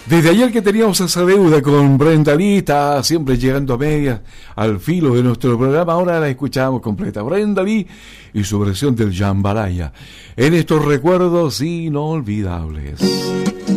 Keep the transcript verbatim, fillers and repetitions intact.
Desde ayer que teníamos esa deuda con Brenda Lee, está siempre llegando a medias al filo de nuestro programa, ahora la escuchamos completa. Brenda Lee y su versión del Jambalaya, en estos recuerdos inolvidables.